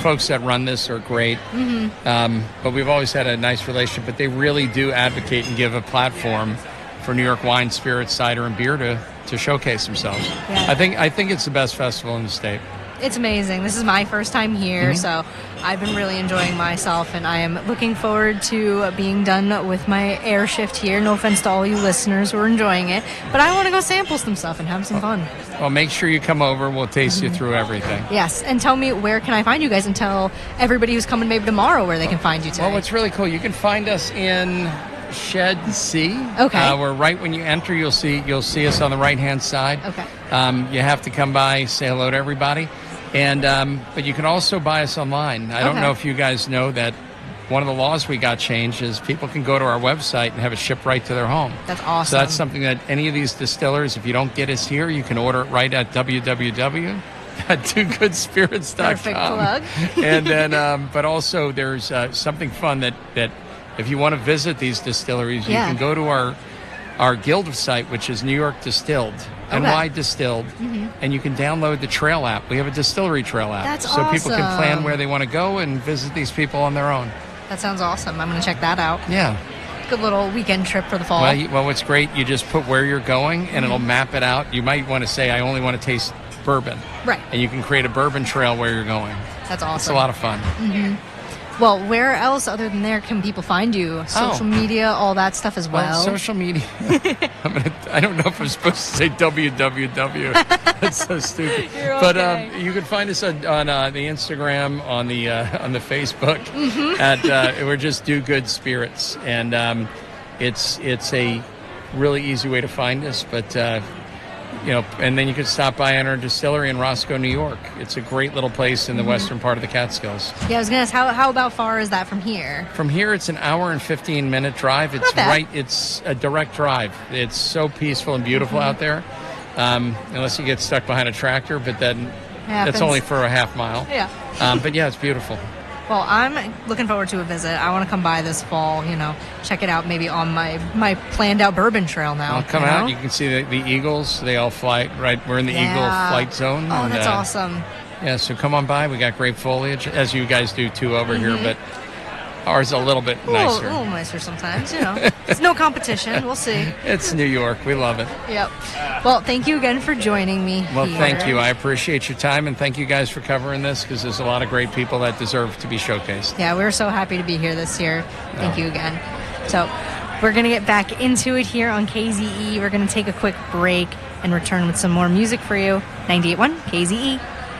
folks that run this are great. But we've always had a nice relationship. But they really do advocate and give a platform for New York wine, spirits, cider, and beer to showcase themselves. Yeah. I think it's the best festival in the state. It's amazing. This is my first time here, so I've been really enjoying myself, and I am looking forward to being done with my air shift here. No offense to all you listeners who are enjoying it, but I want to go sample some stuff and have some fun. Well, make sure you come over. We'll taste you through everything. Yes, and tell me, where can I find you guys, and tell everybody who's coming maybe tomorrow where they can find you today. Well, what's really cool, you can find us in Shed C. Okay. We're right when you enter. You'll see us on the right-hand side. Okay. You have to come by, say hello to everybody. And but you can also buy us online. I don't know if you guys know that one of the laws we got changed is people can go to our website and have it shipped right to their home. That's awesome. So that's something that any of these distillers, if you don't get us here, you can order it right at www.twogoodsspirits.com. Perfect plug. And then, but also there's something fun that if you want to visit these distilleries, you can go to our guild site, which is New York Distilled. NY Distilled, and you can download the trail app. We have a distillery trail app. That's so people can awesome. plan where they want to go and visit these people on their own. That sounds awesome. I'm going to check that out. Yeah. Good little weekend trip for the fall. Well, what's great, you just put where you're going, and it'll map it out. You might want to say, I only want to taste bourbon. Right. And you can create a bourbon trail where you're going. That's awesome. It's a lot of fun. Well, where else other than there can people find you? Social media, all that stuff as well? Social media. I don't know if I'm supposed to say www. That's so stupid. You're But okay. you can find us on the Instagram, on the Facebook. At we're just Do Good Spirits, and it's a really easy way to find us. But and then you can stop by at our distillery in Roscoe, New York. It's a great little place in the western part of the Catskills. Yeah, I was going to ask, how about far is that from here? From here, it's an hour and 15-minute drive. It's Not bad. It's a direct drive. It's so peaceful and beautiful out there, unless you get stuck behind a tractor, but then Happens. it's only for a half mile. Yeah. But yeah, it's beautiful. Well, I'm looking forward to a visit. I want to come by this fall, check it out maybe on my planned out bourbon trail now. I'll come out. You can see the eagles. They all fly, right? We're in the eagle flight zone. Oh, and, that's awesome. Yeah, so come on by. We got great foliage, as you guys do too over here, but ours is a little bit nicer. A little nicer sometimes, It's no competition. We'll see. It's New York. We love it. Yep. Well, thank you again for joining me Well, here. thank you. I appreciate your time, and thank you guys for covering this, because there's a lot of great people that deserve to be showcased. Yeah, we're so happy to be here this year. Thank you again. So we're going to get back into it here on KZE. We're going to take a quick break and return with some more music for you. 98.1 KZE.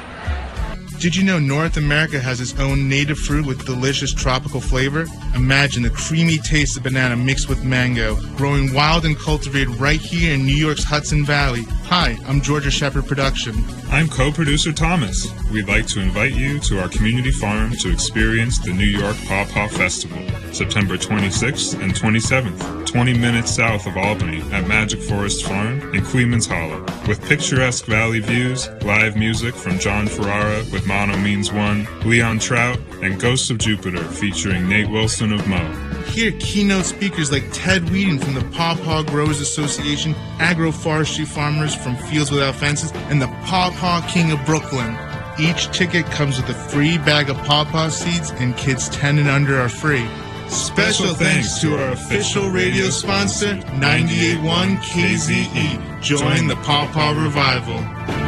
Did you know North America has its own native fruit with delicious tropical flavor? Imagine the creamy taste of banana mixed with mango, growing wild and cultivated right here in New York's Hudson Valley. Hi, I'm Georgia Shepherd Production. I'm co-producer Thomas. We'd like to invite you to our community farm to experience the New York Paw Paw Festival, September 26th and 27th, 20 minutes south of Albany at Magic Forest Farm in Queens Hollow. With picturesque valley views, live music from John Ferrara with Mono Means One, Leon Trout, and Ghosts of Jupiter featuring Nate Wilson of Mo. Hear keynote speakers like Ted Whedon from the Paw Paw Growers Association, agroforestry farmers from Fields Without Fences, and the Paw Paw King of Brooklyn. Each ticket comes with a free bag of Paw Paw seeds, and kids 10 and under are free. Special thanks to our official radio sponsor, 98.1 KZE. Join the Paw Paw Revival.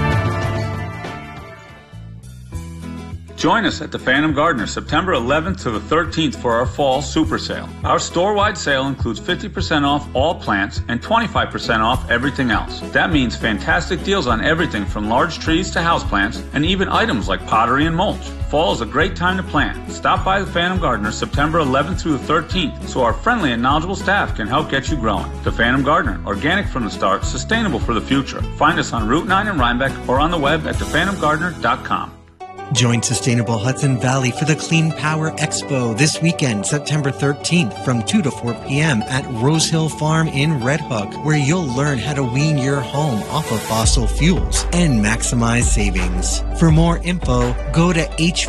Join us at the Phantom Gardener September 11th to the 13th for our fall super sale. Our store-wide sale includes 50% off all plants and 25% off everything else. That means fantastic deals on everything from large trees to houseplants and even items like pottery and mulch. Fall is a great time to plant. Stop by the Phantom Gardener September 11th through the 13th so our friendly and knowledgeable staff can help get you growing. The Phantom Gardener, organic from the start, sustainable for the future. Find us on Route 9 in Rhinebeck or on the web at thephantomgardener.com. Join Sustainable Hudson Valley for the Clean Power Expo this weekend, September 13th from 2 to 4 p.m. at Rose Hill Farm in Red Hook, where you'll learn how to wean your home off of fossil fuels and maximize savings. For more info, go to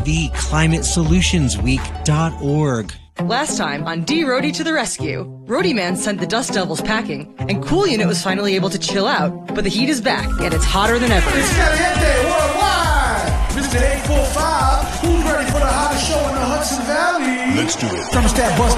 hvclimatesolutionsweek.org. Last time on D Roadie to the Rescue, Roadie Man sent the Dust Devils packing, and Cool Unit was finally able to chill out, but the heat is back, and it's hotter than ever. It's Caliente Worldwide! Mr. 845, who's ready for the Let's do it. Thermostat bust